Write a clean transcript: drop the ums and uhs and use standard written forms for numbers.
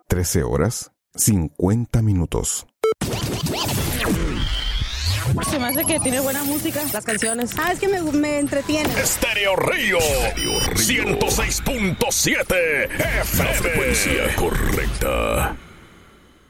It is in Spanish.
13 horas, 50 minutos. Se me hace que tiene buena música, las canciones. Es que me entretiene. Estéreo Río 106.7 FM. La frecuencia correcta.